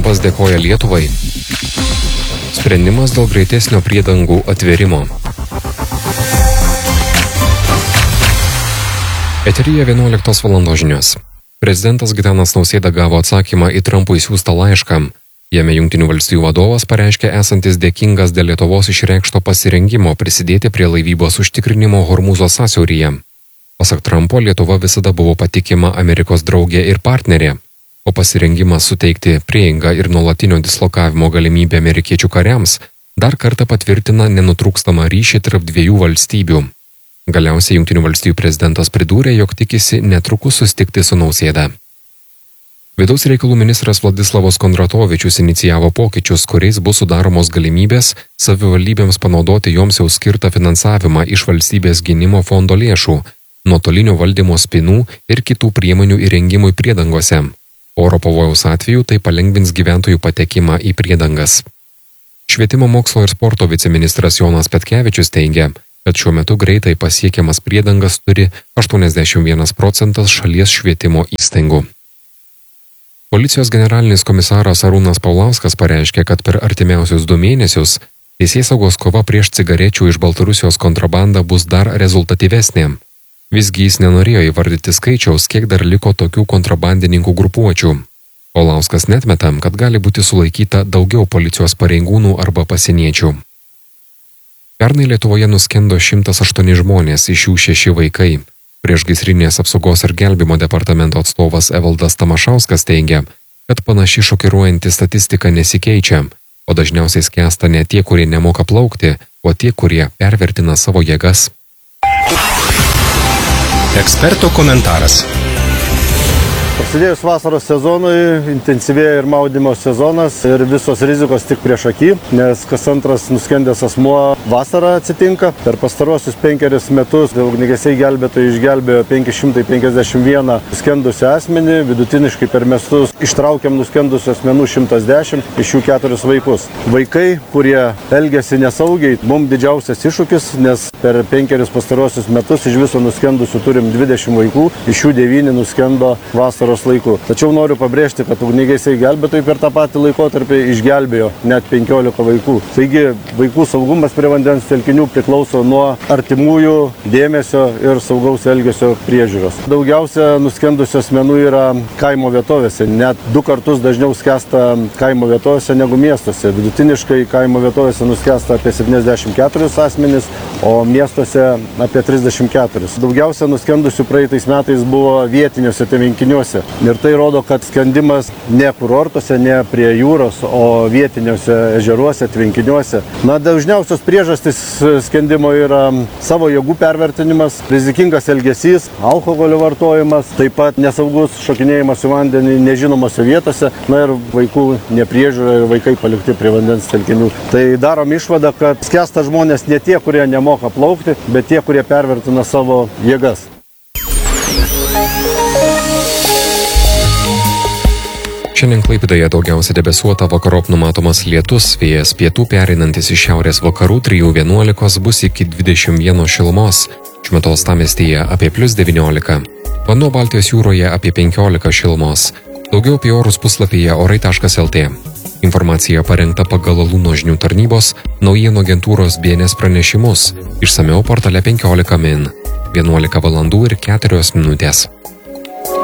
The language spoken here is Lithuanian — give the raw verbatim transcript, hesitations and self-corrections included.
Trampas dėkoja Lietuvai. Sprendimas dėl greitesnio priedangų atvėrimo. Eteryje vienuoliktos valandos žinios. Prezidentas Gitanas Nausėda gavo atsakymą į Trampui siųstą laišką. Jame Jungtinių valstijų vadovas pareiškė esantis dėkingas dėl Lietuvos išreikšto pasirengimo prisidėti prie laivybos užtikrinimo Hormūzo sąsiauryje. Pasak Trumpo, Lietuva visada buvo patikima Amerikos draugė ir partnerė, o pasirengimas suteikti prieigą ir nuolatinio dislokavimo galimybę amerikiečių kariams dar kartą patvirtina nenutrūkstamą ryšį tarp dviejų valstybių. Galiausiai Jungtinių valstijų prezidentas pridūrė, jog tikisi netrukus susitikti su Nausėda. Vidaus reikalų ministras Vladislavas Kondratovičius inicijavo pokyčius, kuriais bus sudaromos galimybės savivaldybėms panaudoti joms jau skirtą finansavimą iš valstybės gynimo fondo lėšų, nuotolinio valdymo spynų ir kitų priemonių įrengimui priedangose. Oro pavojaus atveju tai palengvins gyventojų patekimą į priedangas. Švietimo mokslo ir sporto viceministras Jonas Petkevičius teigia, kad šiuo metu greitai pasiekiamas priedangas turi aštuoniasdešimt vienas procentas šalies švietimo įstaigų. Policijos generalinis komisaras Arūnas Paulauskas pareiškė, kad per artimiausius du mėnesius teisėsaugos kova prieš cigarečių iš Baltarusijos kontrabandą bus dar rezultatyvesnė. Visgi jis nenorėjo įvardyti skaičiaus, kiek dar liko tokių kontrabandininkų grupuočių. Paulauskas netmeta, kad gali būti sulaikyta daugiau policijos pareigūnų arba pasieniečių. Pernai Lietuvoje nuskendo šimtas aštuoni žmonės, iš jų šeši vaikai. Priešgaisrinės apsaugos ir gelbėjimo departamento atstovas Evaldas Tamašauskas teigia, kad panaši šokiruojanti statistika nesikeičia, o dažniausiai skęsta ne tie, kurie nemoka plaukti, o tie, kurie pervertina savo jėgas. Eksperto komentaras. Prasidėjus vasaros sezonui, intensyvėja ir maudymo sezonas ir visos rizikos tik prieš akį, nes kas antras nuskendęs asmuo vasarą atsitinka. Per pastaruosius penkerius metus ugniagesiai gelbėtojai išgelbėjo penki šimtai penkiasdešimt vieną nuskendusią asmenį, vidutiniškai per metus ištraukiam nuskendusių asmenų šimtas dešimt, iš jų keturis vaikus. Vaikai, kurie elgiasi nesaugiai, mums didžiausias iššūkis, nes per penkerius pastaruosius metus iš viso nuskendusių turim dvidešimt vaikų, iš jų devyni nuskendo vasaros laiku. Tačiau noriu pabrėžti, kad ugniagesiai gelbėtojai per tą patį laikotarpį išgelbėjo net penkiolika vaikų. Taigi vaikų saugumas prie vandens telkinių priklauso nuo artimųjų dėmesio ir saugaus elgesio priežiūros. Daugiausia nuskendusių asmenų yra kaimo vietovėse, net du kartus dažniau skęsta kaimo vietovėse negu miestuose. Vidutiniškai kaimo vietovėse nuskęsta apie septyniasdešimt keturis asmenys, o miestuose apie trisdešimt keturis. Daugiausia nuskendusių praeitais metais buvo vietiniuose tvenkiniuose. Ir tai rodo, kad skendimas ne kurortuose, ne prie jūros, o vietiniuose ežeruose, tvenkiniuose. Na, dažniausios priežastys skendimo yra savo jėgų pervertinimas, rizikingas elgesys, alkoholio vartojimas, taip pat nesaugus šokinėjimas į vandenį nežinomose vietose, na ir vaikų nepriežiūra ir vaikai palikti prie vandens telkinių. Tai darom išvadą, kad skęsta žmonės ne tie, kurie nemoka plaukti, bet tie, kurie pervertina savo jėgas. Šiandien Klaipėdoje daugiausia debesuota, vakarop numatomas lietus, vėjas pietų pereinantis iš šiaurės vakarų trijų vienuolikos bus iki dvidešimt vieno šilumos, Šventos Uostamiestyje apie plius devyniolika, vanduo Baltijos jūroje apie penkiolika šilumos. Daugiau apie orus puslapyje orai taškas lt. Informacija parengta pagal Luno žinių tarnybos naujienų agentūros B N S pranešimus, išsamiau portale penkiolika min. vienuolika valandų ir keturios minutės.